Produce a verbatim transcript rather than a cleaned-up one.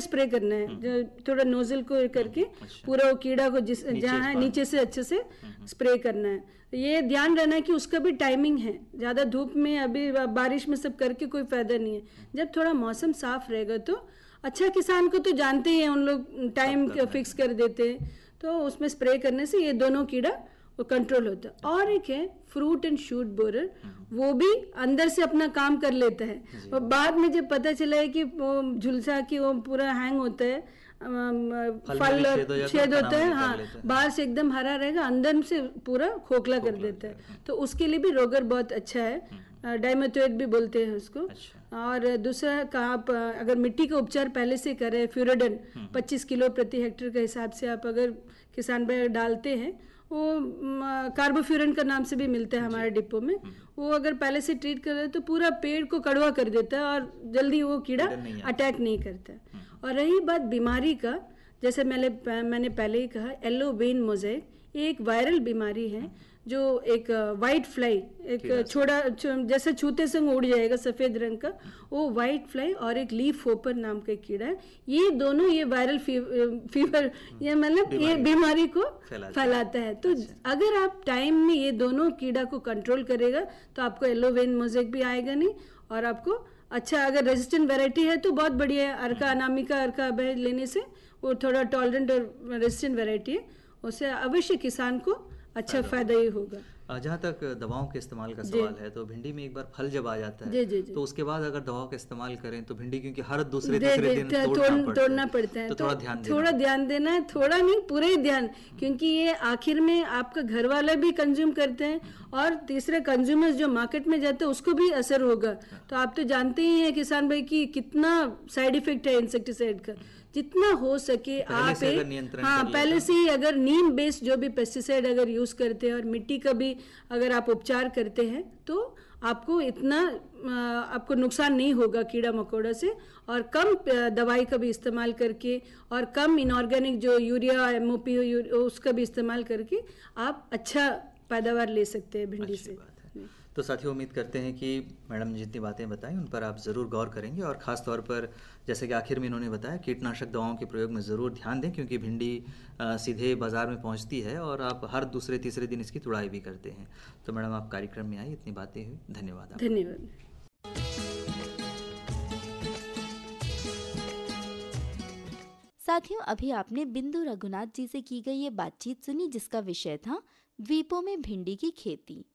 Spray करना है, जो थोड़ा नोजल को करके पूरा वो कीड़ा को जिस जहाँ है नीचे से अच्छे से स्प्रे करना है। ये ध्यान रहना है कि उसका भी टाइमिंग है, ज़्यादा धूप में अभी बारिश में सब करके कोई फायदा नहीं है। जब थोड़ा मौसम साफ रहेगा तो अच्छा, किसान को तो जानते ही हैं उन लोग, टाइम फिक्स कर देते हैं, तो उसमें स्प्रे करने से ये दोनों कीड़ा वो कंट्रोल होता है। और एक है फ्रूट एंड शूट बोरर, वो भी अंदर से अपना काम कर लेता है, और बाद में जब पता चला है कि वो झुलसा की वो पूरा हैंग होता है, फल छेद होता है, हाँ, बाहर से एकदम हरा रहेगा, अंदर से पूरा खोखला कर देता है, तो उसके लिए भी रोगर बहुत अच्छा है, डाइमेथोएट भी बोलते हैं उसको। अच्छा। और दूसरा का आप अगर मिट्टी का उपचार पहले से करें, फ्यूराडन पच्चीस किलो प्रति हेक्टेयर के हिसाब से आप अगर किसान भाई डालते हैं, वो कार्बोफ्यूरन का नाम से भी मिलता है हमारे डिपो में, वो अगर पहले से ट्रीट कर रहे तो पूरा पेड़ को कड़वा कर देता है और जल्दी वो कीड़ा अटैक नहीं करता। और रही बात बीमारी का, जैसे मैंने मैंने पहले ही कहा, येलो वेन मोज़ेक एक वायरल बीमारी है, जो एक वाइट फ्लाई, एक छोटा जैसे छूते संग उड़ जाएगा सफेद रंग का, वो वाइट फ्लाई और एक लीफ होपर नाम का कीड़ा है, ये दोनों ये वायरल फीवर ये मतलब ये बीमारी को फैलाता है। तो अगर आप टाइम में ये दोनों कीड़ा को कंट्रोल करेगा तो आपको येलो वेन मोज़ेक भी आएगा नहीं, और आपको अच्छा, अगर रेजिस्टेंट वैरायटी है तो बहुत बढ़िया है, अर्का अनामिका, अर्का अभय लेने से वो थोड़ा टॉलरेंट और रेजिस्टेंट वैरायटी है, उससे अवश्य किसान को अच्छा फायदा ही होगा। जहाँ तक दवाओं के इस्तेमाल का सवाल है, तो भिंडी में एक बार फल जब आ जाता है, जी, जी, जी। तो उसके बाद अगर दवाओं का इस्तेमाल करें तो भिंडी, क्योंकि हर दूसरे तीसरे दिन तोड़ना, तोड़ना पड़ता है, तो थोड़ा ध्यान थोड़ा ध्यान देना है, थोड़ा नहीं पूरा ही ध्यान, क्योंकि ये आखिर में आपका घर वाला भी कंज्यूम करते हैं और तीसरे कंज्यूमर्स जो मार्केट में जाते हैं उसको भी असर होगा। तो आप तो जानते ही हैं किसान भाई की कितना साइड इफेक्ट है इंसेक्टिसाइड का, जितना हो सके आप एक, हाँ, पहले से ही अगर नीम बेस्ड जो भी पेस्टिसाइड अगर यूज करते हैं और मिट्टी का भी अगर आप उपचार करते हैं तो आपको इतना आपको नुकसान नहीं होगा कीड़ा मकोड़ा से, और कम दवाई का भी इस्तेमाल करके और कम इनऑर्गेनिक जो यूरिया एमओपी उसका भी इस्तेमाल करके आप अच्छा पैदावार ले सकते हैं भिंडी से। तो साथियों, उम्मीद करते हैं कि मैडम ने जितनी बातें बताई उन पर आप ज़रूर गौर करेंगे, और ख़ास तौर पर जैसे कि आखिर में इन्होंने बताया, कीटनाशक दवाओं के प्रयोग में ज़रूर ध्यान दें, क्योंकि भिंडी सीधे बाज़ार में पहुंचती है और आप हर दूसरे तीसरे दिन इसकी तुड़ाई भी करते हैं। तो मैडम, आप कार्यक्रम में आई, इतनी बातें हुई, धन्यवाद। धन्यवाद। साथियों, अभी आपने बिंदु रघुनाथ जी से की गई ये बातचीत सुनी, जिसका विषय था द्वीपों में भिंडी की खेती।